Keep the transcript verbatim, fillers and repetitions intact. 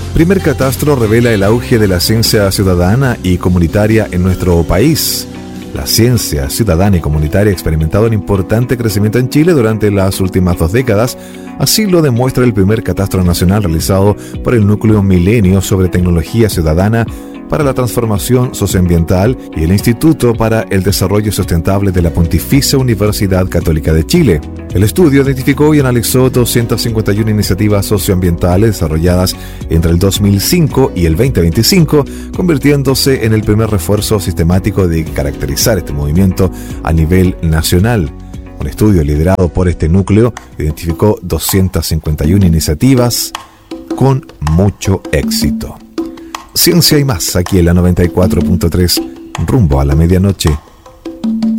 Primer catastro revela el auge de la ciencia ciudadana y comunitaria en nuestro país. La ciencia ciudadana y comunitaria ha experimentado un importante crecimiento en Chile durante las últimas dos décadas. Así lo demuestra el primer catastro nacional realizado por el Núcleo Milenio sobre Tecnología Ciudadana para la Transformación Socioambiental y el Instituto para el Desarrollo Sustentable de la Pontificia Universidad Católica de Chile. El estudio identificó y analizó doscientas cincuenta y una iniciativas socioambientales desarrolladas entre el dos mil cinco y el veinte veinticinco, convirtiéndose en el primer refuerzo sistemático de caracterizar este movimiento a nivel nacional. Un estudio liderado por este núcleo identificó doscientas cincuenta y una iniciativas con mucho éxito. Ciencia y más, aquí en la noventa y cuatro punto tres, rumbo a la medianoche.